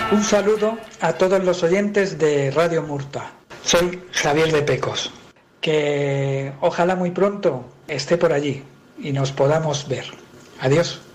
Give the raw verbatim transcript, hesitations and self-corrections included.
Un saludo a todos los oyentes de Radio Murta. Soy Javier de Pecos. Que ojalá muy pronto esté por allí y nos podamos ver. Adiós.